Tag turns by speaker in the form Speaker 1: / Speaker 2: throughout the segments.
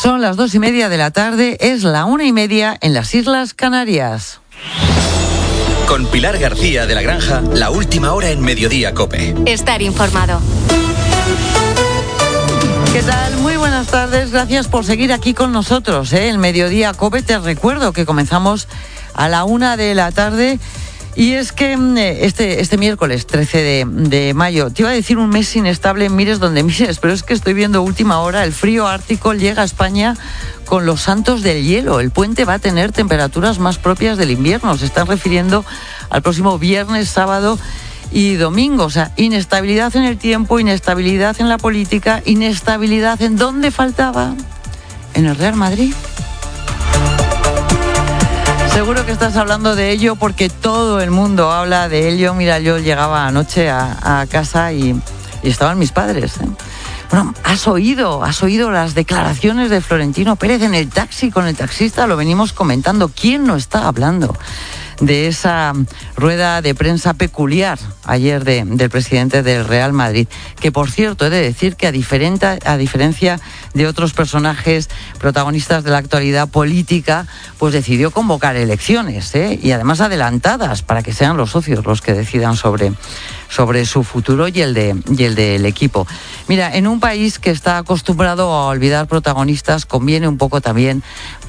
Speaker 1: Son las 2:30 de la tarde, es la 1:30 en las Islas Canarias.
Speaker 2: Con Pilar García de la Granja, la última hora en Mediodía COPE.
Speaker 3: Estar informado.
Speaker 1: ¿Qué tal? Muy buenas tardes, gracias por seguir aquí con nosotros, El Mediodía COPE. Te recuerdo que comenzamos a la 1 de la tarde. Y es que este miércoles 13 de mayo, te iba a decir un mes inestable, mires donde mires, pero es que estoy viendo última hora, el frío ártico llega a España con los santos del hielo. El puente va a tener temperaturas más propias del invierno. Se están refiriendo al próximo viernes, sábado y domingo. O sea, inestabilidad en el tiempo, inestabilidad en la política, inestabilidad en dónde faltaba, en el Real Madrid. Seguro que estás hablando de ello porque todo el mundo habla de ello. Mira, yo llegaba anoche a casa y estaban mis padres. Bueno, ¿has oído las declaraciones de Florentino Pérez en el taxi con el taxista? Lo venimos comentando. ¿Quién no está hablando de esa rueda de prensa peculiar ayer del presidente del Real Madrid? Que, por cierto, he de decir que a diferencia de otros personajes protagonistas de la actualidad política, pues decidió convocar elecciones, y además adelantadas, para que sean los socios los que decidan sobre su futuro y el del equipo. Mira, en un país que está acostumbrado a olvidar protagonistas, conviene un poco también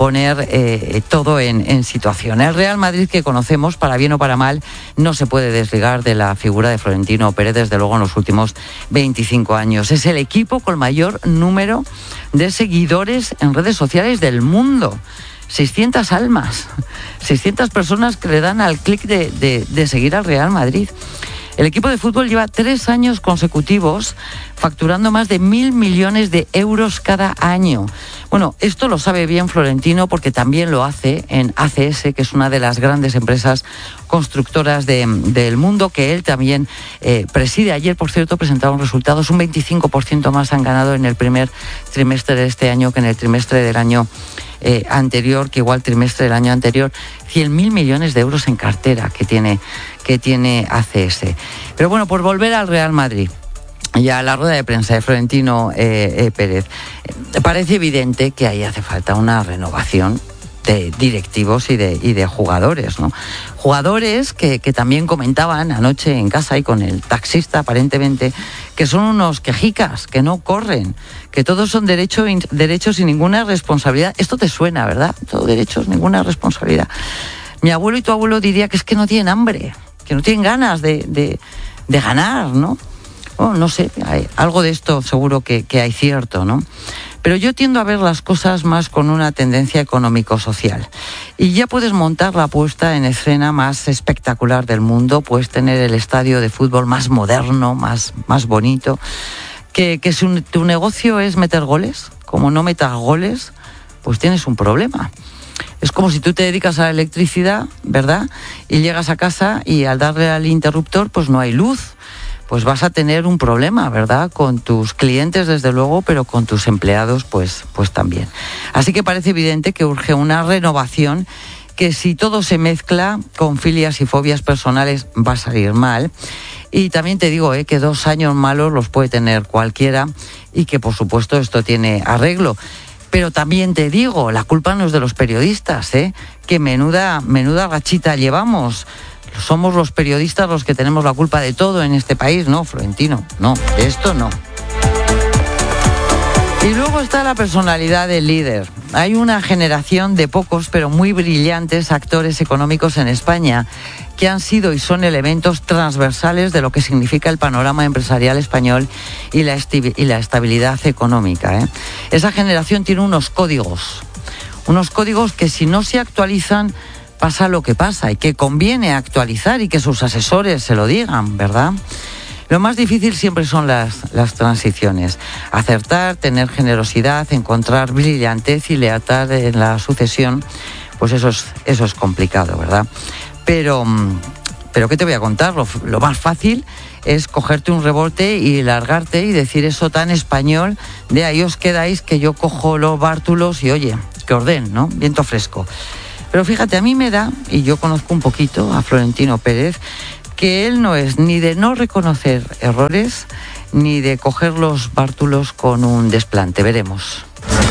Speaker 1: poner todo en situación. El Real Madrid que conocemos, para bien o para mal, no se puede desligar de la figura de Florentino Pérez, desde luego, en los últimos 25 años. Es el equipo con mayor número de seguidores en redes sociales del mundo. 600 almas, 600 personas que le dan al clic de seguir al Real Madrid. El equipo de fútbol lleva 3 años consecutivos facturando más de 1.000 millones de euros cada año. Bueno, esto lo sabe bien Florentino porque también lo hace en ACS, que es una de las grandes empresas constructoras del mundo, que él también preside. Ayer, por cierto, presentaron resultados, un 25% más han ganado en el primer trimestre de este año que en el trimestre del año anterior, que igual trimestre del año anterior. 100.000 millones de euros en cartera que tiene ACS. Pero bueno, por volver al Real Madrid y a la rueda de prensa de Florentino Pérez, parece evidente que ahí hace falta una renovación de directivos y de jugadores, ¿no? Jugadores que también comentaban anoche en casa y con el taxista, aparentemente, que son unos quejicas, que no corren, que todos son derechos y ninguna responsabilidad. Esto te suena, ¿verdad? Todo derechos, ninguna responsabilidad. Mi abuelo y tu abuelo diría que es que no tienen hambre, que no tienen ganas de ganar, ¿no? Bueno, no sé, algo de esto seguro que hay cierto, ¿no? Pero yo tiendo a ver las cosas más con una tendencia económico-social. Y ya puedes montar la puesta en escena más espectacular del mundo, puedes tener el estadio de fútbol más moderno, más bonito, que si tu negocio es meter goles, como no metas goles, pues tienes un problema. Es como si tú te dedicas a la electricidad, ¿verdad? Y llegas a casa y al darle al interruptor, pues no hay luz. Pues vas a tener un problema, ¿verdad? Con tus clientes, desde luego, pero con tus empleados, pues también. Así que parece evidente que urge una renovación, que si todo se mezcla con filias y fobias personales va a salir mal. Y también te digo que 2 años malos los puede tener cualquiera y que, por supuesto, esto tiene arreglo. Pero también te digo, la culpa no es de los periodistas, que menuda rachita llevamos. Somos los periodistas los que tenemos la culpa de todo en este país, ¿no, Florentino? No, de esto no. Y luego está la personalidad del líder. Hay una generación de pocos pero muy brillantes actores económicos en España que han sido y son elementos transversales de lo que significa el panorama empresarial español y la estabilidad económica. Esa generación tiene unos códigos que si no se actualizan pasa lo que pasa y que conviene actualizar y que sus asesores se lo digan, ¿verdad? Lo más difícil siempre son las transiciones. Acertar, tener generosidad, encontrar brillantez y lealtad en la sucesión, pues eso es complicado, ¿verdad? Pero ¿qué te voy a contar? Lo más fácil es cogerte un rebote y largarte y decir eso tan español de ahí os quedáis que yo cojo los bártulos y oye, que orden, ¿no? Viento fresco. Pero fíjate, a mí me da, y yo conozco un poquito a Florentino Pérez, que él no es ni de no reconocer errores, ni de coger los bártulos con un desplante. Veremos.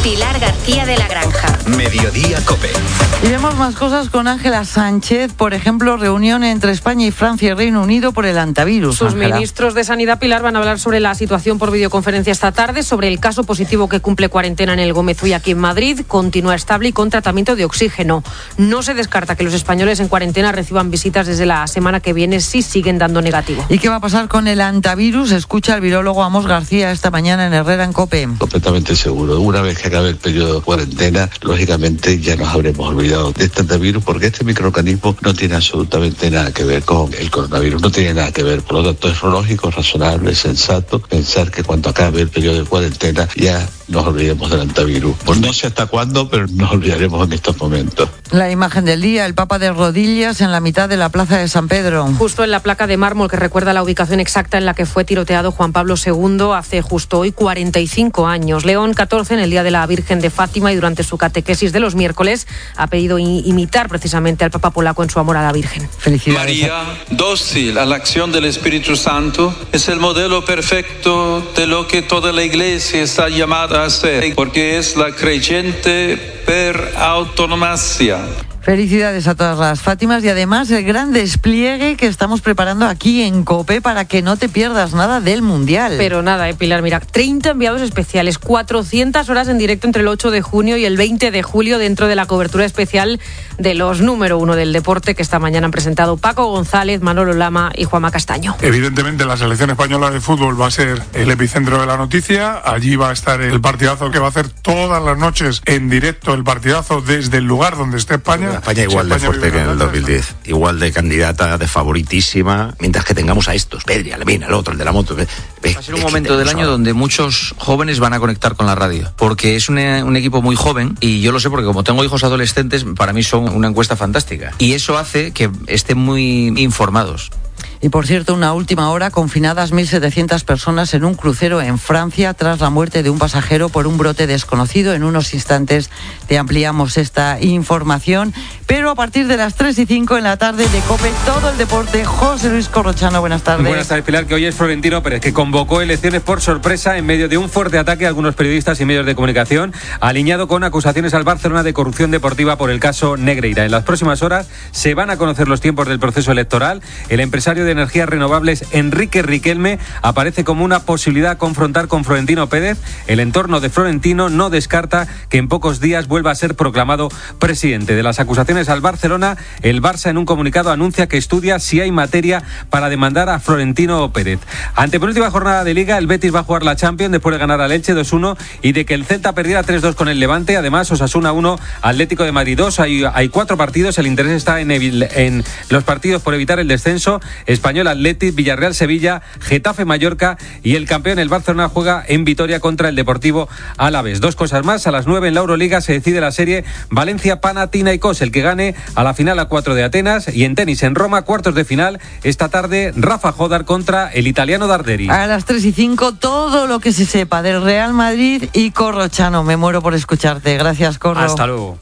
Speaker 3: Pilar García de la Granja.
Speaker 2: Mediodía COPE.
Speaker 1: Y vemos más cosas con Ángela Sánchez, por ejemplo, reunión entre España y Francia y Reino Unido por el antivirus.
Speaker 4: Sus
Speaker 1: Ángela.
Speaker 4: ministros de Sanidad, Pilar, van a hablar sobre la situación por videoconferencia esta tarde, sobre el caso positivo que cumple cuarentena en el Gómez Uy aquí en Madrid, continúa estable y con tratamiento de oxígeno. No se descarta que los españoles en cuarentena reciban visitas desde la semana que viene si siguen dando negativo.
Speaker 1: ¿Y qué va a pasar con el antivirus? Escucha al virólogo Amos García esta mañana en Herrera en COPE.
Speaker 5: Completamente seguro. Una vez que acabe el periodo de cuarentena, lógicamente ya nos habremos olvidado de este antivirus, porque este microorganismo no tiene absolutamente nada que ver con el coronavirus, no tiene nada que ver. Por lo tanto, es lógico, razonable, sensato pensar que cuando acabe el periodo de cuarentena ya nos olvidemos del antivirus. Pues no sé hasta cuándo, pero nos olvidaremos en estos momentos.
Speaker 1: La imagen del día, el Papa de rodillas en la mitad de la plaza de San Pedro.
Speaker 4: Justo en la placa de mármol que recuerda la ubicación exacta en la que fue tiroteado Juan Pablo II hace justo hoy 45 años. León XIV, en el Día de la Virgen de Fátima y durante su catequesis de los miércoles, ha pedido imitar precisamente al Papa polaco en su amor a la Virgen.
Speaker 1: Felicidades.
Speaker 6: María, dócil a la acción del Espíritu Santo, es el modelo perfecto de lo que toda la Iglesia está llamada a ser, porque es la creyente per autonomasia.
Speaker 1: Felicidades a todas las Fátimas y además el gran despliegue que estamos preparando aquí en COPE para que no te pierdas nada del Mundial.
Speaker 4: Pero nada, Pilar, mira, 30 enviados especiales, 400 horas en directo entre el 8 de junio y el 20 de julio dentro de la cobertura especial de los número 1 del deporte que esta mañana han presentado Paco González, Manolo Lama y Juanma Castaño.
Speaker 7: Evidentemente la selección española de fútbol va a ser el epicentro de la noticia. Allí va a estar el partidazo que va a hacer todas las noches en directo, el partidazo desde el lugar donde esté España.
Speaker 8: España igual de fuerte que en el 2010, igual de candidata, de favoritísima, mientras que tengamos a estos, Pedri, a Lamine, al otro, el de la moto.
Speaker 9: Va a ser un momento del año donde muchos jóvenes van a conectar con la radio, porque es un equipo muy joven, y yo lo sé porque como tengo hijos adolescentes, para mí son una encuesta fantástica, y eso hace que estén muy informados.
Speaker 1: Y por cierto, una última hora, confinadas 1.700 personas en un crucero en Francia tras la muerte de un pasajero por un brote desconocido. En unos instantes te ampliamos esta información, pero a partir de las 3:05 en la tarde de COPE, todo el deporte. José Luis Corrochano, buenas tardes.
Speaker 10: Buenas tardes, Pilar, que hoy es Florentino Pérez, que convocó elecciones por sorpresa en medio de un fuerte ataque a algunos periodistas y medios de comunicación, alineado con acusaciones al Barcelona de corrupción deportiva por el caso Negreira. En las próximas horas se van a conocer los tiempos del proceso electoral. El empresario de energías renovables Enrique Riquelme aparece como una posibilidad a confrontar con Florentino Pérez. El entorno de Florentino no descarta que en pocos días vuelva a ser proclamado presidente. De las acusaciones al Barcelona, el Barça en un comunicado anuncia que estudia si hay materia para demandar a Florentino Pérez. Antepenúltima jornada de Liga, el Betis va a jugar la Champions después de ganar al Elche 2-1 y de que el Celta perdiera 3-2 con el Levante. Además, Osasuna 1, Atlético de Madrid 2. Hay 4 partidos. El interés está en los partidos por evitar el descenso. Español Athletic, Villarreal Sevilla, Getafe Mallorca, y el campeón el Barcelona juega en Vitoria contra el Deportivo Alavés. 2 cosas más, a las 9 en la Euroliga se decide la serie Valencia-Panathinaikos, el que gane a la final a 4 de Atenas, y en tenis en Roma, cuartos de final, esta tarde Rafa Jodar contra el italiano Darderi.
Speaker 1: A las 3:05 todo lo que se sepa del Real Madrid y Corrochano. Me muero por escucharte. Gracias, Corro.
Speaker 10: Hasta luego.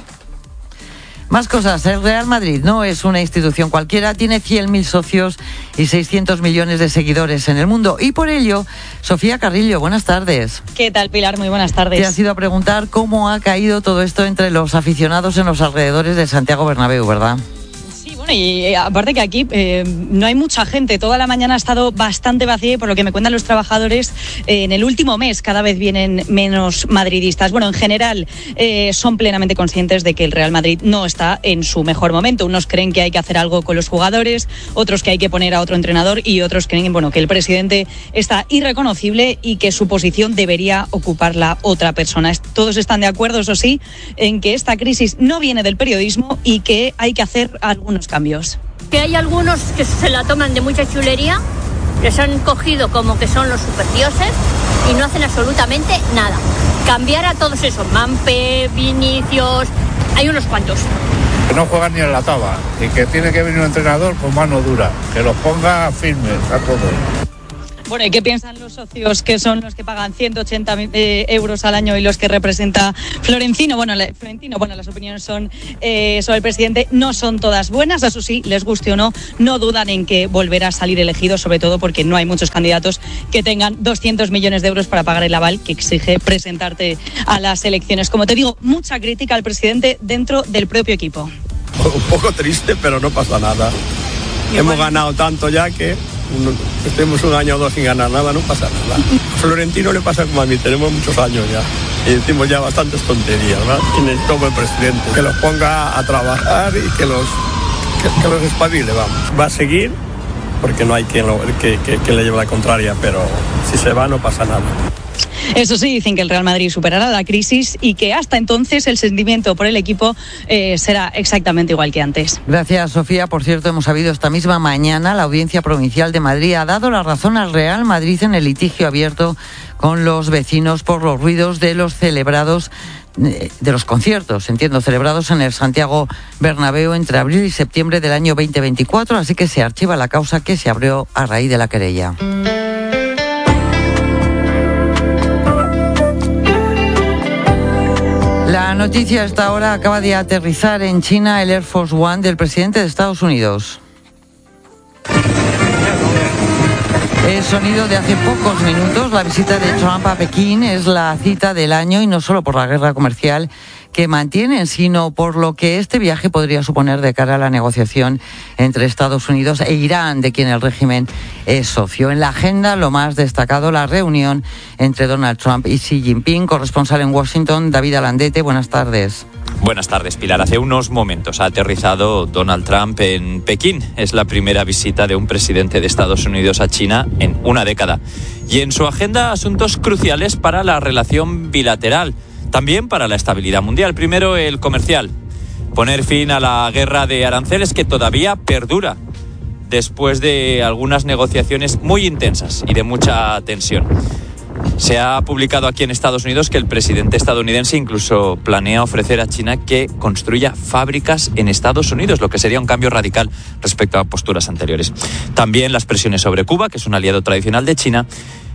Speaker 1: Más cosas, el Real Madrid no es una institución cualquiera, tiene 100.000 socios y 600 millones de seguidores en el mundo. Y por ello, Sofía Carrillo, buenas tardes.
Speaker 11: ¿Qué tal, Pilar? Muy buenas tardes.
Speaker 1: Te has ido a preguntar cómo ha caído todo esto entre los aficionados en los alrededores de Santiago Bernabéu, ¿verdad?
Speaker 11: Y aparte que aquí no hay mucha gente, toda la mañana ha estado bastante vacía y por lo que me cuentan los trabajadores, en el último mes cada vez vienen menos madridistas. Bueno, en general son plenamente conscientes de que el Real Madrid no está en su mejor momento. Unos creen que hay que hacer algo con los jugadores, otros que hay que poner a otro entrenador y otros creen que el presidente está irreconocible y que su posición debería ocuparla otra persona. Todos están de acuerdo, eso sí, en que esta crisis no viene del periodismo y que hay que hacer algunos cambios.
Speaker 12: Que hay algunos que se la toman de mucha chulería, que se han cogido como que son los superdioses y no hacen absolutamente nada. Cambiar a todos esos, Mampe, Vinicius, hay unos cuantos.
Speaker 13: Que no juegan ni en la taba y que tiene que venir un entrenador con mano dura, que los ponga firmes a todos.
Speaker 11: Bueno, ¿y qué piensan los socios que son los que pagan 180 euros al año y los que representa Florentino? Bueno, las opiniones son sobre el presidente no son todas buenas, eso sí, les guste o no dudan en que volverá a salir elegido, sobre todo porque no hay muchos candidatos que tengan 200 millones de euros para pagar el aval que exige presentarte a las elecciones. Como te digo, mucha crítica al presidente dentro del propio equipo.
Speaker 14: Un poco triste, pero no pasa nada. Hemos ganado tanto ya que estemos un año o dos sin ganar nada, no pasa nada. A Florentino le pasa como a mí, tenemos muchos años ya y decimos ya bastantes tonterías, ¿verdad? Y necesitamos el presidente que los ponga a trabajar y que los espabile, vamos. Va a seguir porque no hay quien le lleve la contraria, pero si se va no pasa nada.
Speaker 11: Eso sí, dicen que el Real Madrid superará la crisis y que hasta entonces el sentimiento por el equipo será exactamente igual que antes.
Speaker 1: Gracias, Sofía. Por cierto, hemos sabido esta misma mañana, la Audiencia Provincial de Madrid ha dado la razón al Real Madrid en el litigio abierto con los vecinos por los ruidos de los conciertos, celebrados en el Santiago Bernabéu entre abril y septiembre del año 2024, así que se archiva la causa que se abrió a raíz de la querella. La noticia a esta hora: acaba de aterrizar en China el Air Force One del presidente de Estados Unidos. El sonido de hace pocos minutos. La visita de Trump a Pekín es la cita del año, y no solo por la guerra comercial que mantienen, sino por lo que este viaje podría suponer de cara a la negociación entre Estados Unidos e Irán, de quien el régimen es socio. En la agenda, lo más destacado, la reunión entre Donald Trump y Xi Jinping. Corresponsal en Washington, David Alandete, buenas tardes.
Speaker 15: Buenas tardes, Pilar. Hace unos momentos ha aterrizado Donald Trump en Pekín. Es la primera visita de un presidente de Estados Unidos a China en una década. Y en su agenda, asuntos cruciales para la relación bilateral, también para la estabilidad mundial. Primero, el comercial. Poner fin a la guerra de aranceles que todavía perdura después de algunas negociaciones muy intensas y de mucha tensión. Se ha publicado aquí en Estados Unidos que el presidente estadounidense incluso planea ofrecer a China que construya fábricas en Estados Unidos, lo que sería un cambio radical respecto a posturas anteriores. También las presiones sobre Cuba, que es un aliado tradicional de China,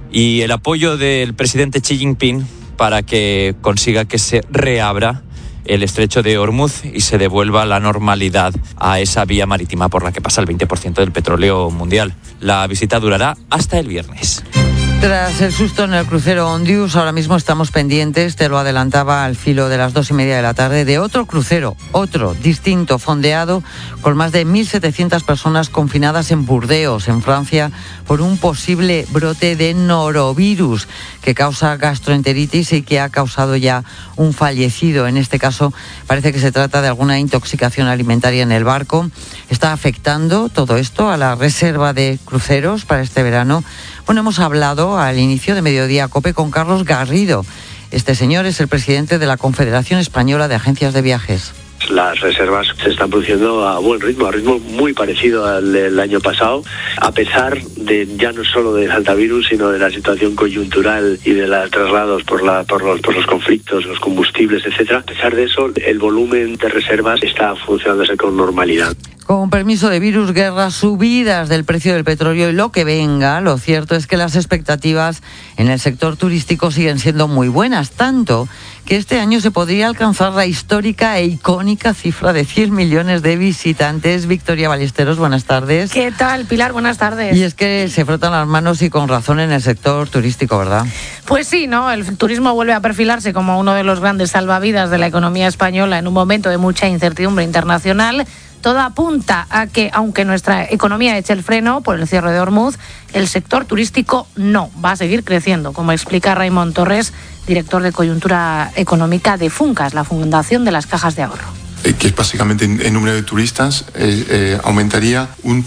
Speaker 15: y el apoyo del presidente Xi Jinping para que consiga que se reabra el estrecho de Hormuz y se devuelva la normalidad a esa vía marítima por la que pasa el 20% del petróleo mundial. La visita durará hasta el viernes.
Speaker 1: Tras el susto en el crucero Ondius, ahora mismo estamos pendientes, te lo adelantaba al filo de las 2:30 de la tarde, de otro crucero, otro, distinto, fondeado, con más de 1.700 personas confinadas en Burdeos, en Francia, por un posible brote de norovirus que causa gastroenteritis y que ha causado ya un fallecido. En este caso parece que se trata de alguna intoxicación alimentaria en el barco. Está afectando todo esto a la reserva de cruceros para este verano. Bueno, hemos hablado al inicio de Mediodía COPE con Carlos Garrido. Este señor es el presidente de la Confederación Española de Agencias de Viajes.
Speaker 16: Las reservas se están produciendo a buen ritmo, a ritmo muy parecido al del año pasado, a pesar de ya no solo del hantavirus, sino de la situación coyuntural y de los traslados por los conflictos, los combustibles, etcétera. A pesar de eso, el volumen de reservas está funcionándose con normalidad.
Speaker 1: Con permiso de virus, guerras, subidas del precio del petróleo y lo que venga, lo cierto es que las expectativas en el sector turístico siguen siendo muy buenas, tanto que este año se podría alcanzar la histórica e icónica cifra de 100 millones de visitantes. Victoria Ballesteros, buenas tardes.
Speaker 17: ¿Qué tal, Pilar? Buenas tardes.
Speaker 1: Y es que se frotan las manos y con razón en el sector turístico, ¿verdad?
Speaker 17: Pues sí, ¿no? El turismo vuelve a perfilarse como uno de los grandes salvavidas de la economía española en un momento de mucha incertidumbre internacional. Todo apunta a que, aunque nuestra economía eche el freno por el cierre de Hormuz, el sector turístico no va a seguir creciendo, como explica Raimon Torres, director de coyuntura económica de Funcas, la Fundación de las Cajas de Ahorro.
Speaker 18: Que es básicamente el número de turistas, aumentaría un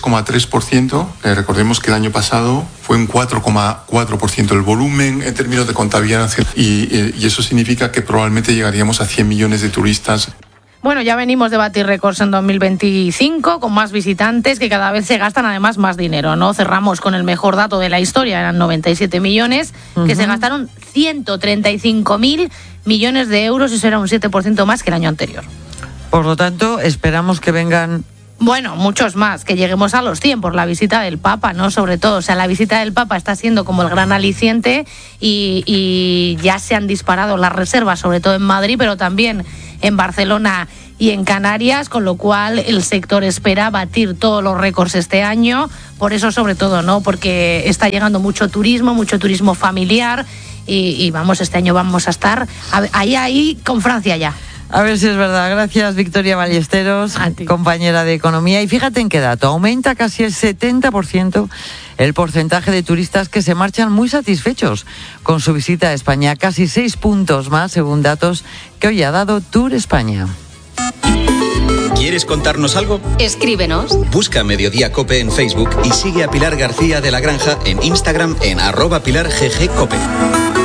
Speaker 18: 3,3%. Recordemos que el año pasado fue un 4,4% el volumen en términos de contaminación y eso significa que probablemente llegaríamos a 100 millones de turistas.
Speaker 17: Bueno, ya venimos de batir récords en 2025, con más visitantes que cada vez se gastan además más dinero, ¿no? Cerramos con el mejor dato de la historia, eran 97 millones, que se gastaron 135.000 millones de euros, eso era un 7% más que el año anterior.
Speaker 1: Por lo tanto, esperamos que vengan
Speaker 17: Bueno, muchos más, que lleguemos a los 100 por la visita del Papa, ¿no? Sobre todo, o sea, la visita del Papa está siendo como el gran aliciente y ya se han disparado las reservas, sobre todo en Madrid, pero también en Barcelona y en Canarias, con lo cual el sector espera batir todos los récords este año, por eso sobre todo, ¿no? Porque está llegando mucho turismo familiar y vamos, este año vamos a estar ahí con Francia ya.
Speaker 1: A ver si es verdad. Gracias, Victoria Ballesteros, compañera de Economía. Y fíjate en qué dato. Aumenta casi el 70% el porcentaje de turistas que se marchan muy satisfechos con su visita a España. Casi 6 puntos más, según datos que hoy ha dado Tour España.
Speaker 2: ¿Quieres contarnos algo?
Speaker 3: Escríbenos.
Speaker 2: Busca Mediodía Cope en Facebook y sigue a Pilar García de la Granja en Instagram en @PilarGGCope.